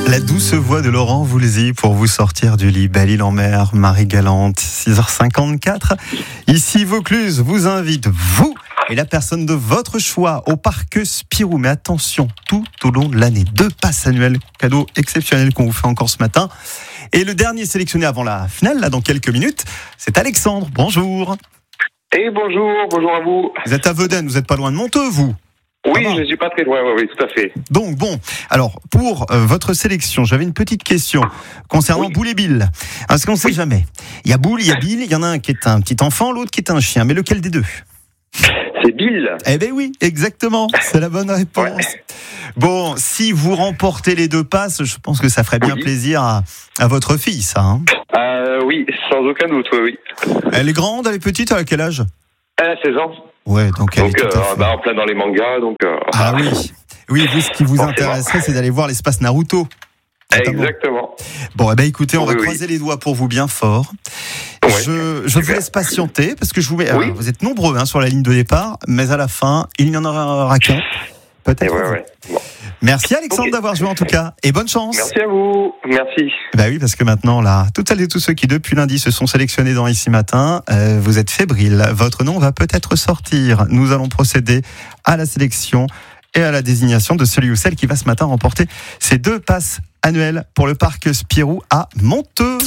La douce voix de Laurent Voulzy pour vous sortir du lit. Belle-Île-en-Mer, Marie-Galante, 6h54. Ici, Vaucluse vous invite, vous et la personne de votre choix, au parc Spirou. Mais attention, tout au long de l'année, 2 passes annuelles, cadeau exceptionnel qu'on vous fait encore ce matin. Et le dernier sélectionné avant la finale, là, dans quelques minutes, c'est Alexandre. Bonjour. Et bonjour à vous. Vous êtes à Vedène, vous n'êtes pas loin de Monteux, vous? Oui, je ne suis pas très loin, oui, tout à fait. Donc bon, alors pour votre sélection, j'avais une petite question concernant Boule et Bill. Parce qu'on ne sait jamais. Il y a Boule, il y a Bill, il y en a un qui est un petit enfant, l'autre qui est un chien. Mais lequel des deux? C'est Bill. Eh bien oui, exactement, c'est la bonne réponse. Ouais. Bon, si vous remportez les 2 passes, je pense que ça ferait bien plaisir à votre fille, ça. Hein, oui, sans aucun doute, oui. Elle est grande, elle est petite, à quel âge? Elle a 16 ans. Ouais, donc elle est tout à fait... en plein dans les mangas, donc... Ah oui, vous, ce qui vous intéresserait, c'est d'aller voir l'espace Naruto. Notamment. Exactement. Bon, écoutez, on va croiser les doigts pour vous bien fort. Ouais, je vous laisse patienter, parce que je vous mets... Alors, vous êtes nombreux sur la ligne de départ, mais à la fin, il n'y en aura qu'un. Peut-être. Bon. Merci Alexandre d'avoir joué en tout cas, et bonne chance. Merci à vous, merci. Oui, parce que maintenant, là, toutes celles et tous ceux qui depuis lundi se sont sélectionnés dans Ici Matin, vous êtes fébriles. Votre nom va peut-être sortir. Nous allons procéder à la sélection et à la désignation de celui ou celle qui va ce matin remporter ces 2 passes annuelles pour le parc Spirou à Monteux.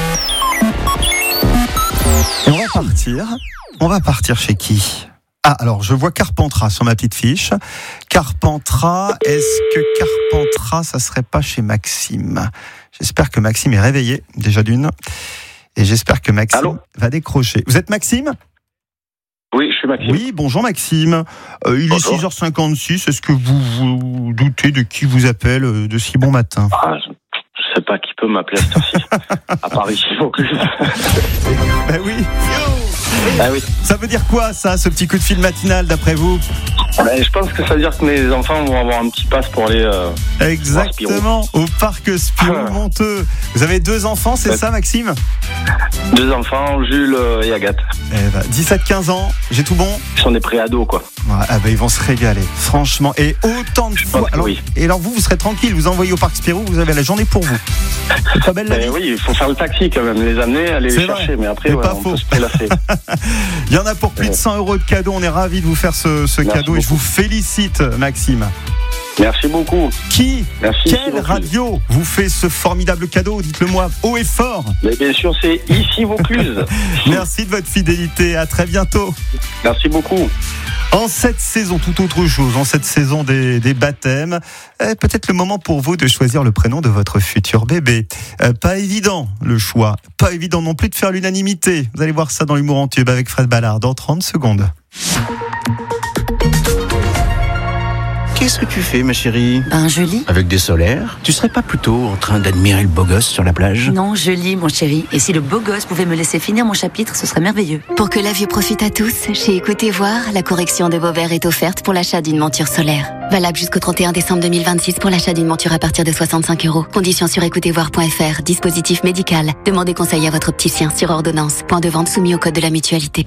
Et on va partir chez qui? Ah, alors, je vois Carpentras sur ma petite fiche. Carpentras, est-ce que Carpentras, ça serait pas chez Maxime? J'espère que Maxime est réveillé, déjà d'une. Et j'espère que Maxime va décrocher. Vous êtes Maxime? Oui, je suis Maxime. Oui, bonjour Maxime. Il est 6h56. Est-ce que vous vous doutez de qui vous appelle de si bon matin? Je sais pas qui peut m'appeler à cette heure-ci. À Paris, il faut que je... oui. Ah oui. Ça veut dire quoi, ça, ce petit coup de fil matinal, d'après vous? Je pense que ça veut dire que mes enfants vont avoir un petit pass pour aller exactement, au parc Spirou Monteux. Vous avez 2 enfants, c'est ça, Maxime? 2 enfants, Jules et Agathe. 17-15 ans, j'ai tout bon? Ils sont des pré-ados, quoi. Ils vont se régaler, franchement. Et autant de fois. Et alors vous serez tranquille, vous envoyez au parc Spirou, vous avez la journée pour vous. C'est pas belle la vie? Oui, il faut faire le taxi quand même, les amener, aller les chercher. Mais après, on peut se prélasser. Il y en a pour plus de 100 € de cadeaux. On est ravis de vous faire ce cadeau et je vous félicite, Maxime. Merci beaucoup. Quelle radio vous fait ce formidable cadeau? Dites-le moi haut et fort. Mais bien sûr, c'est Ici Vaucluse. Merci de votre fidélité. À très bientôt. Merci beaucoup. En cette saison, tout autre chose, en cette saison des baptêmes, peut-être le moment pour vous de choisir le prénom de votre futur bébé. Pas évident le choix, pas évident non plus de faire l'unanimité. Vous allez voir ça dans l'humour en tube avec Fred Ballard dans 30 secondes. Qu'est-ce que tu fais, ma chérie? Je lis. Avec des solaires? Tu serais pas plutôt en train d'admirer le beau gosse sur la plage? Non, je lis, mon chéri. Et si le beau gosse pouvait me laisser finir mon chapitre, ce serait merveilleux. Pour que la vue profite à tous, chez Écoutez Voir, la correction de vos verres est offerte pour l'achat d'une monture solaire. Valable jusqu'au 31 décembre 2026 pour l'achat d'une monture à partir de 65 €. Conditions sur écoutezvoir.fr. Dispositif médical. Demandez conseil à votre opticien sur ordonnance. Point de vente soumis au code de la mutualité.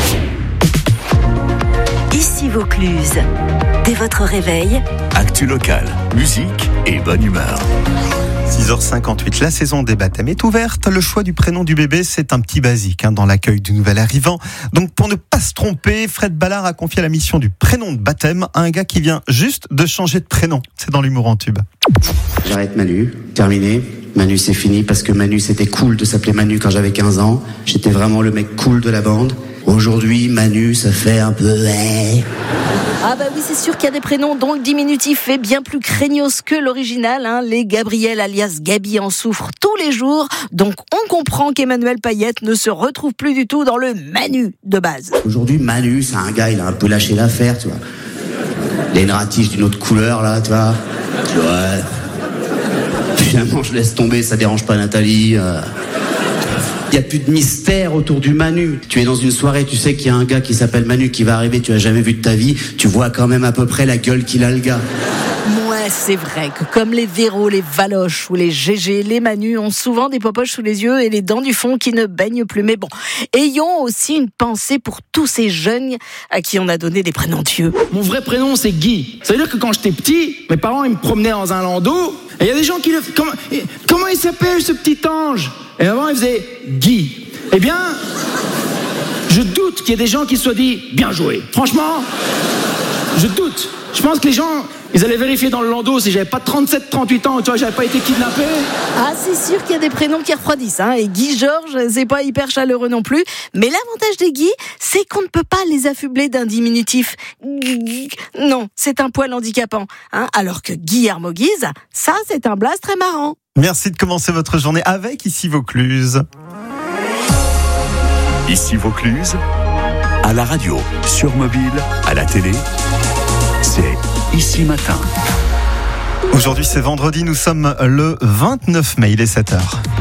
Ici Vaucluse. Dès votre réveil, actu local, musique et bonne humeur. 6h58, la saison des baptêmes est ouverte. Le choix du prénom du bébé, c'est un petit basique dans l'accueil du nouvel arrivant. Donc pour ne pas se tromper, Fred Ballard a confié la mission du prénom de baptême à un gars qui vient juste de changer de prénom. C'est dans l'humour en tube. J'arrête Manu, terminé. Manu c'est fini parce que Manu c'était cool de s'appeler Manu quand j'avais 15 ans. J'étais vraiment le mec cool de la bande. Aujourd'hui, Manu, ça fait un peu... Oui, c'est sûr qu'il y a des prénoms dont le diminutif est bien plus craignos que l'original. Les Gabriel alias Gabi en souffrent tous les jours. Donc on comprend qu'Emmanuel Payette ne se retrouve plus du tout dans le Manu de base. Aujourd'hui, Manu, c'est un gars, il a un peu lâché l'affaire, tu vois. Il a une ratiche d'une autre couleur, là, tu vois. Finalement, je laisse tomber, ça dérange pas Nathalie. Il n'y a plus de mystère autour du Manu. Tu es dans une soirée, tu sais qu'il y a un gars qui s'appelle Manu qui va arriver, tu l'as jamais vu de ta vie, tu vois quand même à peu près la gueule qu'il a le gars. Ouais, c'est vrai que comme les Véro, les Valoche ou les GG, les Manu ont souvent des popoches sous les yeux et les dents du fond qui ne baignent plus. Mais bon, ayons aussi une pensée pour tous ces jeunes à qui on a donné des prénoms dieux. Mon vrai prénom, c'est Guy. Ça veut dire que quand j'étais petit, mes parents ils me promenaient dans un landau et il y a des gens qui le... Comment il s'appelle ce petit ange? Et avant, ils faisaient Guy. Eh bien, je doute qu'il y ait des gens qui se soient dit « bien joué ». Franchement, je doute. Je pense que les gens, ils allaient vérifier dans le landau si j'avais pas 37, 38 ans, tu vois, j'avais pas été kidnappé. Ah, c'est sûr qu'il y a des prénoms qui refroidissent, hein. Et Guy Georges, c'est pas hyper chaleureux non plus. Mais l'avantage des Guy, c'est qu'on ne peut pas les affubler d'un diminutif. Non, c'est un poil handicapant, hein. Alors que Guillermo Guise, ça, c'est un blaze très marrant. Merci de commencer votre journée avec Ici Vaucluse. Ici Vaucluse, à la radio, sur mobile, à la télé, c'est Ici Matin. Aujourd'hui c'est vendredi, nous sommes le 29 mai, il est 7h.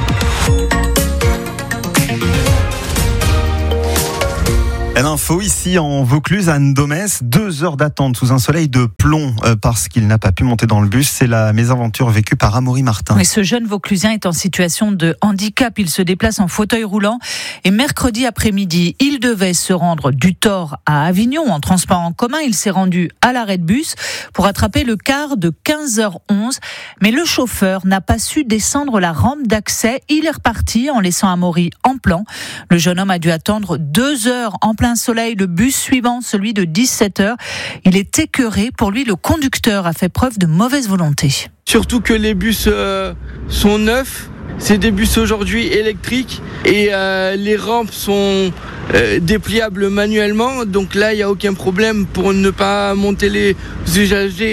L'info ici en Vaucluse, Anne Domès, 2 heures d'attente sous un soleil de plomb parce qu'il n'a pas pu monter dans le bus. C'est la mésaventure vécue par Amaury Martin. Oui, ce jeune Vauclusien est en situation de handicap. Il se déplace en fauteuil roulant et mercredi après-midi, il devait se rendre du Thor à Avignon en transport en commun. Il s'est rendu à l'arrêt de bus pour attraper le car de 15h11. Mais le chauffeur n'a pas su descendre la rampe d'accès. Il est reparti en laissant Amaury en plan. Le jeune homme a dû attendre 2 heures en plein soleil, le bus suivant, celui de 17h. Il est écœuré. Pour lui, le conducteur a fait preuve de mauvaise volonté. Surtout que les bus sont neufs. C'est des bus aujourd'hui électriques et les rampes sont dépliables manuellement. Donc là, il n'y a aucun problème pour ne pas monter les usagers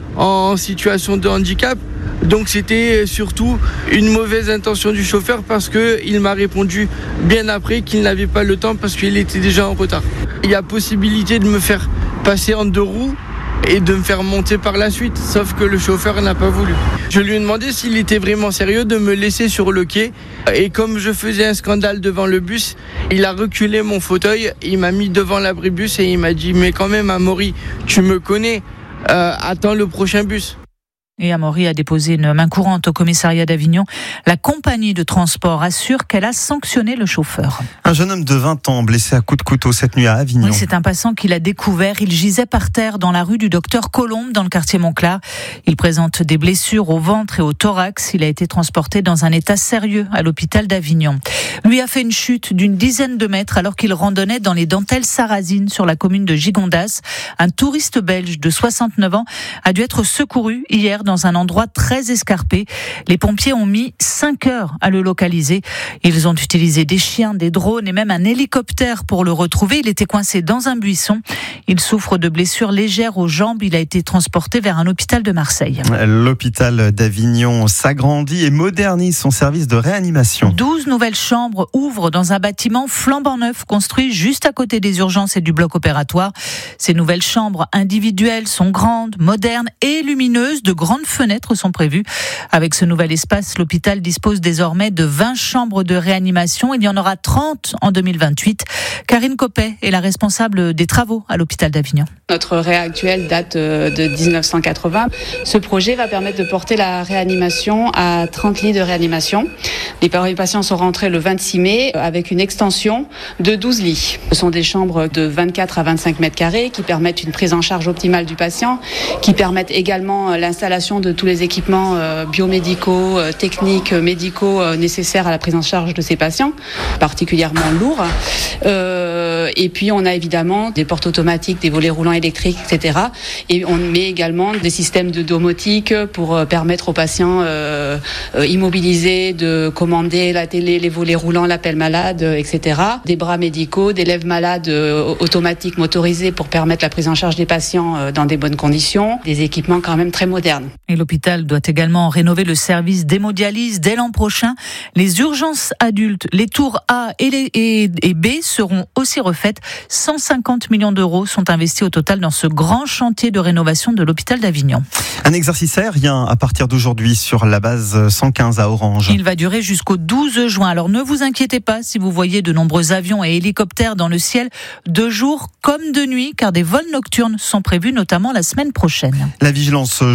en situation de handicap. Donc c'était surtout une mauvaise intention du chauffeur parce qu'il m'a répondu bien après qu'il n'avait pas le temps parce qu'il était déjà en retard. Il y a possibilité de me faire passer en 2 roues et de me faire monter par la suite, sauf que le chauffeur n'a pas voulu. Je lui ai demandé s'il était vraiment sérieux de me laisser sur le quai et comme je faisais un scandale devant le bus, il a reculé mon fauteuil, il m'a mis devant l'abribus et il m'a dit « mais quand même Amaury, tu me connais, attends le prochain bus ». Et Amaury a déposé une main courante au commissariat d'Avignon. La compagnie de transport assure qu'elle a sanctionné le chauffeur. Un jeune homme de 20 ans blessé à coups de couteau cette nuit à Avignon. Oui, c'est un passant qui l'a découvert. Il gisait par terre dans la rue du Docteur Colombe, dans le quartier Montclar. Il présente des blessures au ventre et au thorax. Il a été transporté dans un état sérieux à l'hôpital d'Avignon. Lui a fait une chute d'une dizaine de mètres alors qu'il randonnait dans les dentelles sarrasines sur la commune de Gigondas. Un touriste belge de 69 ans a dû être secouru hier dans un endroit très escarpé. Les pompiers ont mis 5 heures à le localiser. Ils ont utilisé des chiens, des drones et même un hélicoptère pour le retrouver. Il était coincé dans un buisson. Il souffre de blessures légères aux jambes. Il a été transporté vers un hôpital de Marseille. L'hôpital d'Avignon s'agrandit et modernise son service de réanimation. 12 nouvelles chambres ouvrent dans un bâtiment flambant neuf construit juste à côté des urgences et du bloc opératoire. Ces nouvelles chambres individuelles sont grandes, modernes et lumineuses. De grandes fenêtres sont prévues. Avec ce nouvel espace, l'hôpital dispose désormais de 20 chambres de réanimation. Il y en aura 30 en 2028. Karine Coppet est la responsable des travaux à l'hôpital d'Avignon. Notre réa actuel date de 1980. Ce projet va permettre de porter la réanimation à 30 lits de réanimation. Les patients sont rentrés le 26 mai avec une extension de 12 lits. Ce sont des chambres de 24 à 25 mètres carrés qui permettent une prise en charge optimale du patient, qui permettent également l'installation de tous les équipements biomédicaux, techniques, médicaux nécessaires à la prise en charge de ces patients, particulièrement lourds. Et puis on a évidemment des portes automatiques, des volets roulants électriques, etc. Et on met également des systèmes de domotique pour permettre aux patients immobilisés de commander la télé, les volets roulants, l'appel malade, etc. Des bras médicaux, des lèvres malades automatiques motorisés pour permettre la prise en charge des patients dans des bonnes conditions. Des équipements quand même très modernes. Et l'hôpital doit également rénover le service d'hémodialyse dès l'an prochain. Les urgences adultes, les tours A et B seront aussi refaites. 150 millions d'euros sont investis au total dans ce grand chantier de rénovation de l'hôpital d'Avignon. Un exercice aérien à partir d'aujourd'hui sur la base 115 à Orange. Il va durer jusqu'au 12 juin. Alors ne vous inquiétez pas si vous voyez de nombreux avions et hélicoptères dans le ciel de jour comme de nuit, car des vols nocturnes sont prévus notamment la semaine prochaine. La vigilance jaune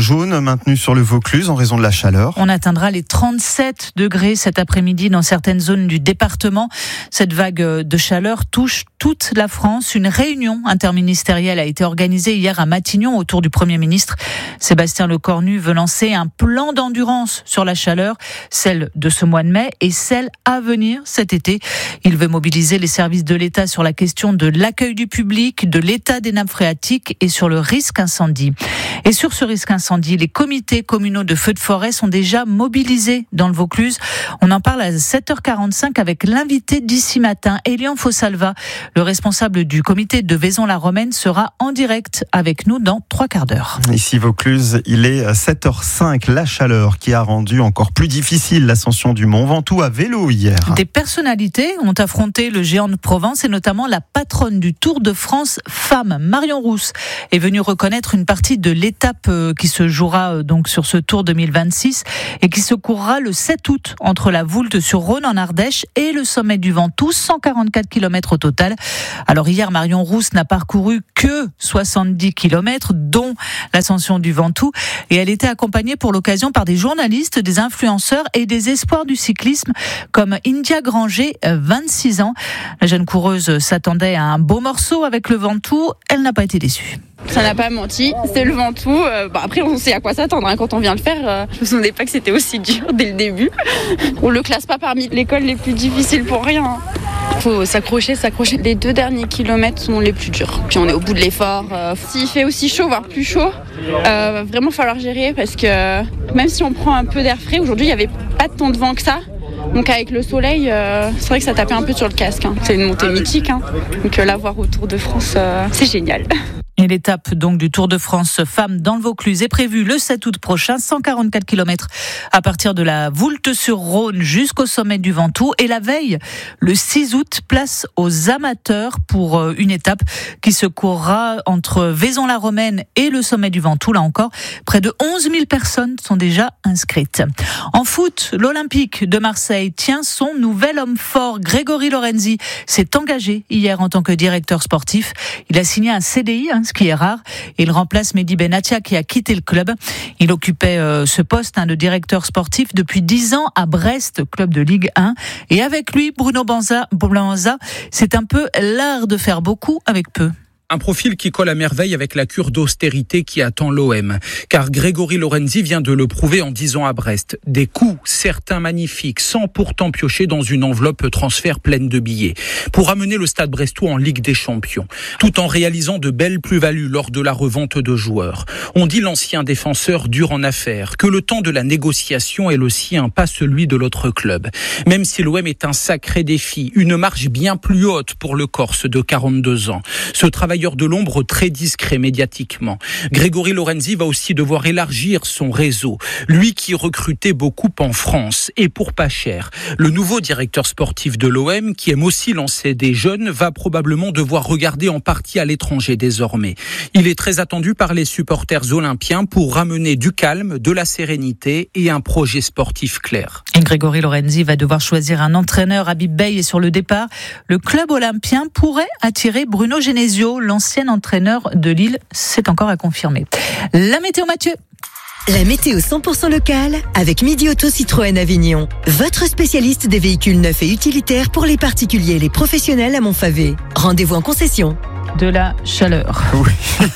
maintenu sur le Vaucluse en raison de la chaleur. On atteindra les 37 degrés cet après-midi dans certaines zones du département. Cette vague de chaleur touche toute la France. Une réunion interministérielle a été organisée hier à Matignon autour du Premier ministre. Sébastien Lecornu veut lancer un plan d'endurance sur la chaleur, celle de ce mois de mai et celle à venir cet été. Il veut mobiliser les services de l'État sur la question de l'accueil du public, de l'état des nappes phréatiques et sur le risque incendie. Et sur ce risque incendie, les comités communaux de feux de forêt sont déjà mobilisés dans le Vaucluse. On en parle à 7h45 avec l'invité d'ici matin, Elian Fossalva. Le responsable du comité de Vaison-la-Romaine sera en direct avec nous dans 3 quarts d'heure. Ici Vaucluse, il est 7h05. La chaleur qui a rendu encore plus difficile l'ascension du Mont Ventoux à vélo hier. Des personnalités ont affronté le géant de Provence et notamment la patronne du Tour de France femme, Marion Rousse, est venue reconnaître une partie de l'étape qui se jouera donc sur ce Tour 2026 et qui se courra le 7 août entre la Voulte-sur-Rhône en Ardèche et le sommet du Ventoux, 144 km au total. Alors hier, Marion Rousse n'a parcouru que 70 km, dont l'ascension du Ventoux, et elle était accompagnée pour l'occasion par des journalistes, des influenceurs et des espoirs du cyclisme comme India Granger, 26 ans. La jeune coureuse s'attendait à un beau morceau avec le Ventoux, elle n'a pas été déçue. Ça n'a pas menti, c'est le Ventoux. Après, on sait à quoi s'attendre quand on vient le faire. Je me souvenais pas que c'était aussi dur dès le début. On le classe pas parmi les cols les plus difficiles pour rien. Faut s'accrocher. Les 2 derniers kilomètres sont les plus durs. Puis on est au bout de l'effort. S'il fait aussi chaud, voire plus chaud, vraiment falloir gérer parce que même si on prend un peu d'air frais, aujourd'hui il n'y avait pas tant de vent que ça. Donc avec le soleil, c'est vrai que ça tapait un peu sur le casque. C'est une montée mythique. Donc la voir au Tour de France, c'est génial. Et l'étape donc du Tour de France femmes dans le Vaucluse est prévue le 7 août prochain, 144 km à partir de la Voulte-sur-Rhône jusqu'au sommet du Ventoux. Et la veille, le 6 août, place aux amateurs pour une étape qui se courra entre Vaison-la-Romaine et le sommet du Ventoux. Là encore, près de 11 000 personnes sont déjà inscrites. En foot, l'Olympique de Marseille tient son nouvel homme fort. Grégory Lorenzi s'est engagé hier en tant que directeur sportif. Il a signé un CDI, ce qui est rare. Il remplace Mehdi Benatia qui a quitté le club. Il occupait ce poste de directeur sportif depuis 10 ans à Brest, club de Ligue 1. Et avec lui, Bruno Banza, c'est un peu l'art de faire beaucoup avec peu. Un profil qui colle à merveille avec la cure d'austérité qui attend l'OM. Car Grégory Lorenzi vient de le prouver en 10 ans à Brest. Des coups, certains magnifiques, sans pourtant piocher dans une enveloppe transfert pleine de billets. Pour amener le Stade brestois en Ligue des Champions. Tout en réalisant de belles plus-values lors de la revente de joueurs. On dit l'ancien défenseur dur en affaires. Que le temps de la négociation est le sien, pas celui de l'autre club. Même si l'OM est un sacré défi, une marge bien plus haute pour le Corse de 42 ans. Ce travail de l'ombre très discret médiatiquement. Grégory Lorenzi va aussi devoir élargir son réseau. Lui qui recrutait beaucoup en France et pour pas cher. Le nouveau directeur sportif de l'OM, qui aime aussi lancer des jeunes, va probablement devoir regarder en partie à l'étranger désormais. Il est très attendu par les supporters olympiens pour ramener du calme, de la sérénité et un projet sportif clair. Et Grégory Lorenzi va devoir choisir un entraîneur. Habib Bey est sur le départ. Le club olympien pourrait attirer Bruno Genesio, l'ancien entraîneur de Lille. C'est encore à confirmer. La météo, Mathieu. La météo 100% locale avec Midi Auto Citroën Avignon. Votre spécialiste des véhicules neufs et utilitaires pour les particuliers et les professionnels à Montfavet. Rendez-vous en concession. De la chaleur. Oui.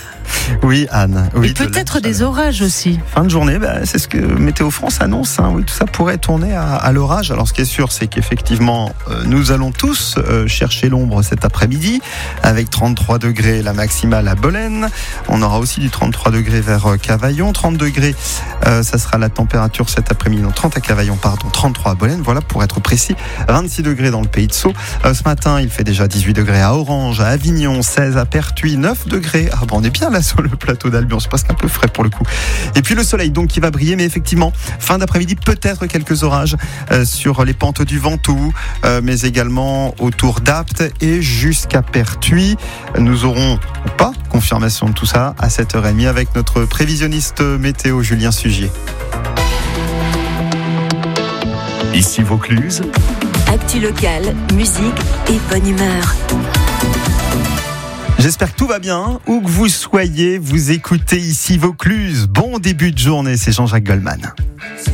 Oui, Anne. Oui, et peut-être des orages aussi. Fin de journée, c'est ce que Météo France annonce. Oui, tout ça pourrait tourner à l'orage. Alors, ce qui est sûr, c'est qu'effectivement, nous allons tous chercher l'ombre cet après-midi, avec 33 degrés la maximale à Bolène. On aura aussi du 33 degrés vers Cavaillon. 30 degrés, ça sera la température cet après-midi. Non, 30 à Cavaillon, 33 à Bolène. Voilà, pour être précis. 26 degrés dans le Pays de Sceaux. Ce matin, il fait déjà 18 degrés à Orange, à Avignon, 16 à Pertuis, 9 degrés. Ah bon, on est bien là sur le plateau d'Albion, c'est presque un peu frais pour le coup. Et puis le soleil donc qui va briller, mais effectivement, fin d'après-midi, peut-être quelques orages sur les pentes du Ventoux, mais également autour d'Apt et jusqu'à Pertuis. Nous aurons ou pas confirmation de tout ça à 7h30 avec notre prévisionniste météo Julien Sugier. Ici Vaucluse. Actu locale, musique et bonne humeur. J'espère que tout va bien. Où que vous soyez, vous écoutez ici Vaucluse. Bon début de journée, c'est Jean-Jacques Goldman.